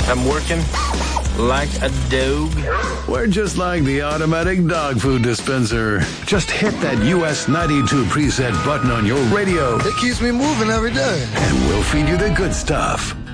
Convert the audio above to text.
I'm working like a dog. We're just like the automatic dog food dispenser. Just hit that US 92 preset button on your radio. It keeps me moving every day. And we'll feed you the good stuff.